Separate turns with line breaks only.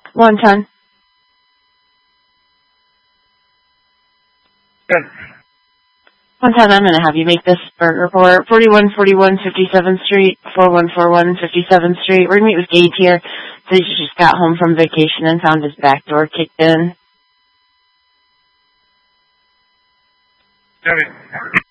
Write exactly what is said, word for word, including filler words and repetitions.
one ten.
Good.
one ten, I'm going to have you make this burger for forty-one forty-one fifty-seventh Street, forty-one forty-one fifty-seventh Street. We're going to meet with Gage here. So he just got home from vacation and found his back door kicked in.
Okay.